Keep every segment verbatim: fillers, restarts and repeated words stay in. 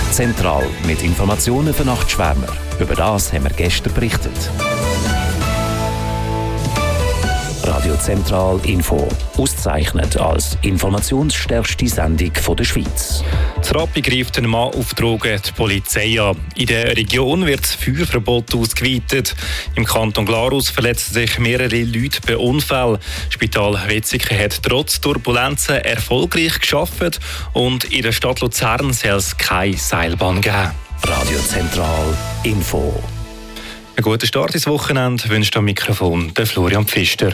Zentral mit Informationen für Nachtschwärmer. Über das haben wir gestern berichtet. Radio Zentral Info. Ausgezeichnet als informationsstärkste Sendung der Schweiz. Die Rappi greift einen Mann auf Drogen die Polizei an. In der Region wird das Feuerverbot ausgeweitet. Im Kanton Glarus verletzen sich mehrere Leute bei Unfällen. Das Spital Wetzikon hat trotz Turbulenzen erfolgreich gearbeitet und in der Stadt Luzern soll es keine Seilbahn geben. Radio Zentral Info. Einen guten Start ins Wochenende wünscht am Mikrofon der Florian Pfister.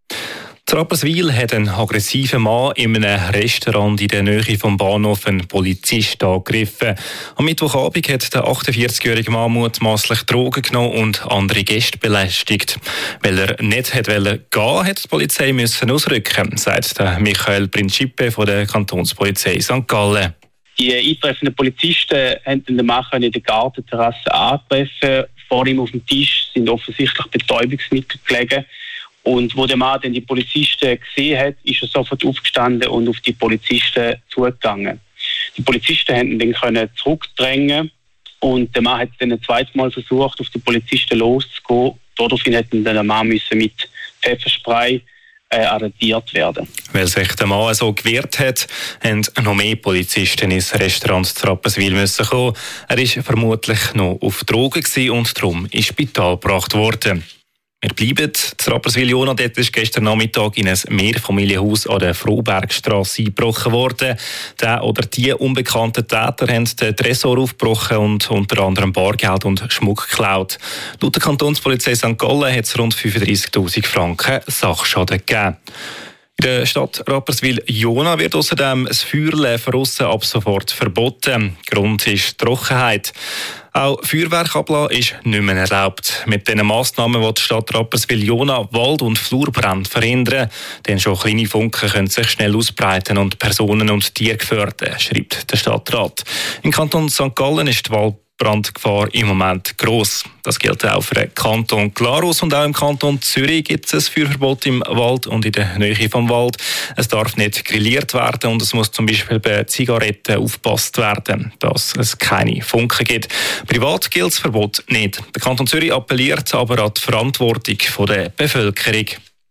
In Rapperswil hat ein aggressiver Mann in einem Restaurant in der Nähe vom Bahnhof einen Polizist angegriffen. Am Mittwochabend hat der achtundvierzigjährige Mann mutmaßlich Drogen genommen und andere Gäste belästigt. Weil er nicht hat gehen wollte, hat die Polizei müssen ausrücken, sagt der Michael Principe von der Kantonspolizei Sankt Gallen. Die eintreffenden Polizisten haben den Mann in der Gartenterrasse antreffen. Vor ihm auf dem Tisch sind offensichtlich Betäubungsmittel gelegen. Und wo der Mann dann die Polizisten gesehen hat, ist er sofort aufgestanden und auf die Polizisten zugegangen. Die Polizisten konnten ihn dann zurückdrängen und der Mann hat dann ein zweites Mal versucht, auf die Polizisten loszugehen. Daraufhin hat dann der Mann müssen mit Pfefferspray äh, arretiert werden. Weil sich der Mann so gewehrt hat, haben noch mehr Polizisten ins Restaurant zu Rapperswil müssen kommen. Er war vermutlich noch auf Drogen und darum ins Spital gebracht worden. Wir bleiben zu Rapperswil-Jona. Dort ist gestern Nachmittag in ein Mehrfamilienhaus an der Frobergstrasse eingebrochen worden. Der oder die unbekannten Täter haben den Tresor aufgebrochen und unter anderem Bargeld und Schmuck geklaut. Laut der Kantonspolizei Sankt Gallen hat es rund fünfunddreissigtausend Franken Sachschaden gegeben. In der Stadt Rapperswil-Jona wird außerdem das Feuerleben von aussen ab sofort verboten. Grund ist die Trockenheit. Auch Feuerwerk ablassen ist nicht mehr erlaubt. Mit diesen Massnahmen will die Stadt Rapperswil-Jona Wald- und Flurbrände verhindern. Denn schon kleine Funken können sich schnell ausbreiten und Personen und Tiere gefährden, schreibt der Stadtrat. Im Kanton Sankt Gallen ist die Waldbrandgefahr im Moment gross. Das gilt auch für den Kanton Glarus und auch im Kanton Zürich gibt es ein Feuerverbot im Wald und in der Nähe vom Wald. Es darf nicht grilliert werden und es muss zum Beispiel bei Zigaretten aufgepasst werden, dass es keine Funken gibt. Privat gilt das Verbot nicht. Der Kanton Zürich appelliert aber an die Verantwortung der Bevölkerung.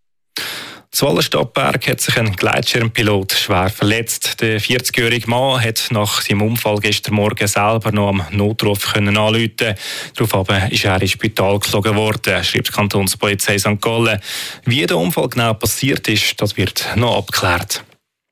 In Wallenstadtberg hat sich ein Gleitschirmpilot schwer verletzt. Der vierzigjährige Mann hat nach seinem Unfall gestern Morgen selber noch am Notruf können anrufen. Daraufhin ist er ins Spital geflogen worden, schreibt die Kantonspolizei Sankt Gallen. Wie der Unfall genau passiert ist, das wird noch abgeklärt.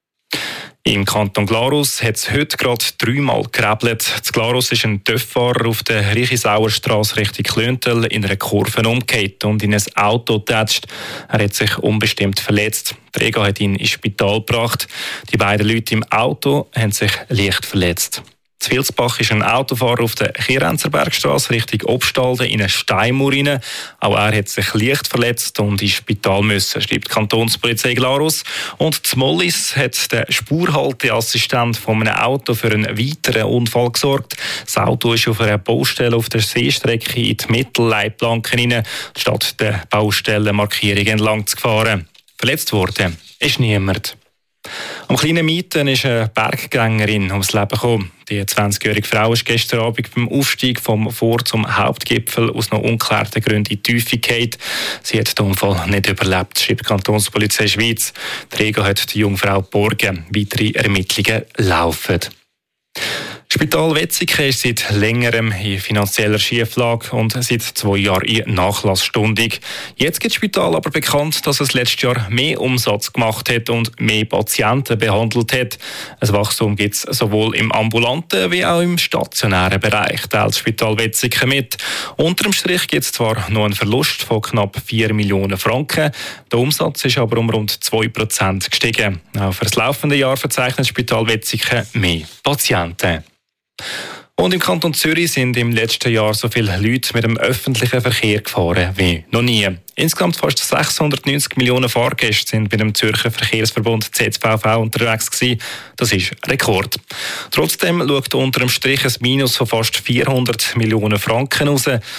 Im Kanton Glarus hat es heute gerade dreimal gerebelt. In Glarus ist ein TÜV-Fahrer auf der Richisauer Strasse Richtung Klöntel in einer Kurve umgekehrt und in ein Auto getatscht. Er hat sich unbestimmt verletzt. Der Träger hat ihn ins Spital gebracht. Die beiden Leute im Auto haben sich leicht verletzt. In Vilsbach ist ein Autofahrer auf der Chirenzerbergstrasse Richtung Obstalden in eine Steinmauer rein. Auch er hat sich leicht verletzt und ins Spital müssen, schreibt die Kantonspolizei Glarus. Und in Mollis hat der Spurhalteassistent von einem Auto für einen weiteren Unfall gesorgt. Das Auto ist auf einer Baustelle auf der Seestrecke in die Mittelleitplanke rein, statt der Baustellenmarkierung entlang zu fahren. Verletzt worden ist niemand. Am kleinen Mieten ist eine Berggängerin ums Leben gekommen. Die zwanzigjährige Frau ist gestern Abend beim Aufstieg vom Vor zum Hauptgipfel aus noch ungeklärten Gründen in die Tiefe gefallen. Sie hat den Unfall nicht überlebt, schreibt die Kantonspolizei Schweiz. Der Träger hat die junge Frau geborgen. Weitere Ermittlungen laufen. Das Spital Wetzikon ist seit längerem in finanzieller Schieflage und seit zwei Jahren in Nachlassstundung. Jetzt gibt das Spital aber bekannt, dass es letztes Jahr mehr Umsatz gemacht hat und mehr Patienten behandelt hat. Ein Wachstum gibt es sowohl im ambulanten wie auch im stationären Bereich, teilt das Spital Wetzikon mit. Unter dem Strich gibt es zwar noch einen Verlust von knapp vier Millionen Franken, der Umsatz ist aber um rund zwei Prozent gestiegen. Auch für das laufende Jahr verzeichnet das Spital Wetzikon mehr Patienten. Und im Kanton Zürich sind im letzten Jahr so viele Leute mit dem öffentlichen Verkehr gefahren wie noch nie. Insgesamt fast sechshundertneunzig Millionen Fahrgäste sind bei dem Zürcher Verkehrsverbund Z V V unterwegs gewesen. Das ist Rekord. Trotzdem schaut unter dem Strich ein Minus von fast vierhundert Millionen Franken raus.